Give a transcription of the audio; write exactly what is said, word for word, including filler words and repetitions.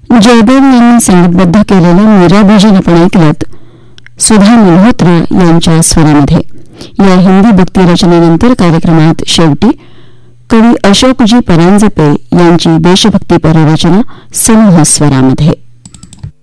जयदेव यांनी संगीतबद्ध केलेलं मीरा भजन आपण ऐकलत सुधा मल्होत्रा यांच्या स्वरामध्ये. या हिंदी भक्ती रचनेनंतर कार्यक्रमात शेवटी कवी अशोकजी परांजपे यांची देशभक्तीपर रचना समूह स्वरामध्ये.